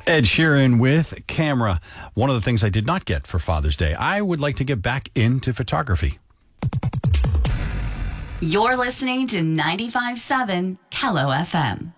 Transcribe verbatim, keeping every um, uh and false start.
Ed Sheeran with Camera. One of the things I did not get for Father's Day. I would like to get back into photography. You're listening to ninety-five point seven Kello F M.